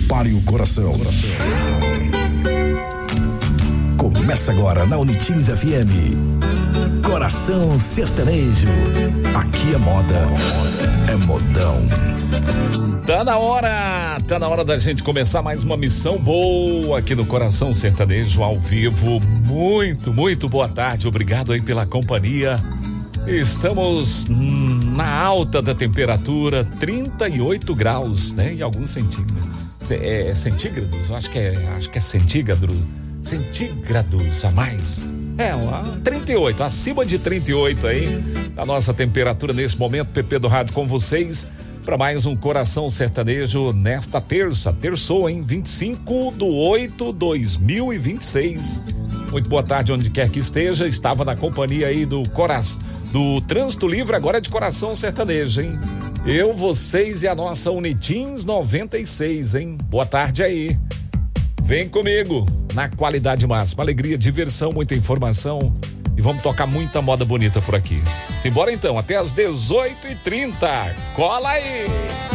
Prepare o coração. Começa agora na Unitins FM. Coração Sertanejo. Aqui é moda, é modão. Tá na hora da gente começar mais uma missão boa aqui no Coração Sertanejo ao vivo. Muito boa tarde, obrigado aí pela companhia. Estamos na alta da temperatura, 38 graus, né? E alguns centígrados. Centígrados? Eu acho que é centígrados a mais. 38, acima de 38 aí, a nossa temperatura nesse momento. PP do Rádio com vocês para mais um Coração Sertanejo nesta terçou, hein? 25/8/2026. Muito boa tarde onde quer que esteja. Estava na companhia aí do Trânsito Livre, agora é de Coração Sertanejo, hein? Eu, vocês e a nossa Unitins 96, hein? Boa tarde aí. Vem comigo na qualidade máxima, alegria, diversão, muita informação e vamos tocar muita moda bonita por aqui. Simbora então, até às 18h30. Cola aí!